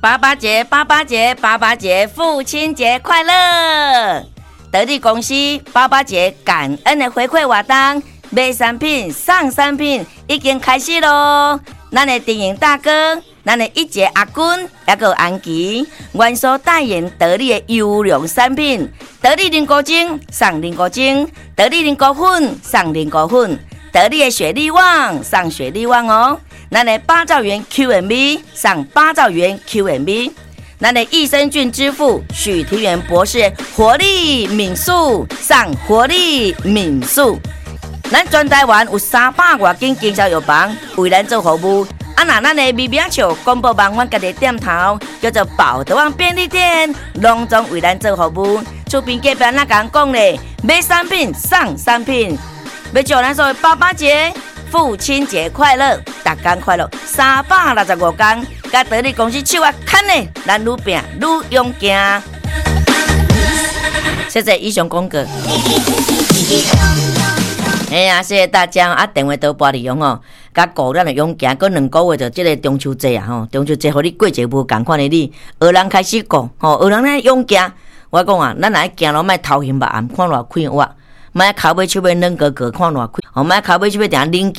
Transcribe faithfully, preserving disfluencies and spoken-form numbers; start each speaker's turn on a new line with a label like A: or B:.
A: 爸爸节，爸爸节，爸爸节，父亲节快乐！得力公司爸爸节感恩的回馈活动，买产品送产品已经开始咯。咱的电影大哥，咱的一姐阿君，还有安琪，原所代言得力的优良产品，得力菱果精送菱果精，得力菱果粉送菱果粉，得力的雪力旺送雪力旺哦。咱的八兆元 Q M B 上八兆元 Q M B， 咱的益生菌之父许提元博士活力敏素上活力敏素，咱全台湾有三百多间经销药房为咱做服务。啊，那咱的微名笑公布网阮家己店头叫做宝德旺便利店，隆重为咱做服务。厝边隔壁那讲讲咧，买产品送产品，要祝咱所谓爸爸节。父亲节快乐，大家快乐！三百六十五天，甲得力公司手啊牵呢，咱愈拼愈勇敢。谢谢以上广告。哎呀，谢谢大家啊！电话都拨利用哦，甲鼓咱的勇敢，过两个月就这个中秋节啊吼，中秋节互你过节无共款的你，学人开始讲吼，学人咧勇敢。我讲啊，咱来行路莫头晕目暗，看偌快活，莫口尾手尾软哥哥看偌快，吼莫口尾手尾定冷。